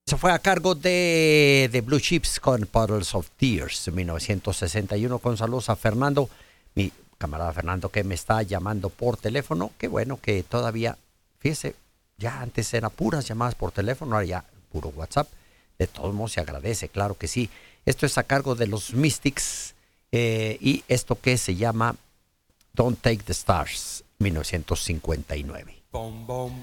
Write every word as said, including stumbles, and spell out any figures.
Eso fue a cargo de, de Blue Chips con Puddles of Tears, mil novecientos sesenta y uno, con saludos a Fernando, mi camarada Fernando, que me está llamando por teléfono. Qué bueno que todavía, fíjese, ya antes eran puras llamadas por teléfono, ahora ya puro WhatsApp. De todos modos se agradece, claro que sí. Esto es a cargo de los Mystics eh, y esto que se llama Don't Take the Stars, mil novecientos cincuenta y nueve. Bom, bom,